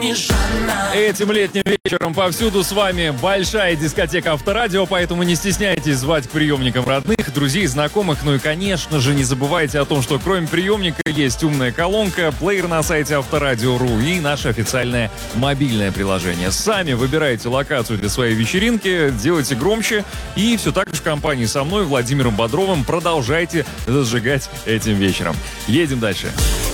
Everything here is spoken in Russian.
Этим летним вечером повсюду с вами большая дискотека Авторадио, поэтому не стесняйтесь звать к приемникам родных, друзей, знакомых. Ну и, конечно же, не забывайте о том, что кроме приемника есть умная колонка, плеер на сайте Авторадио.ру и наше официальное мобильное приложение. Сами выбирайте локацию для своей вечеринки, делайте громче и все так же в компании со мной, Владимиром Бодровым, продолжайте зажигать этим вечером. Едем дальше.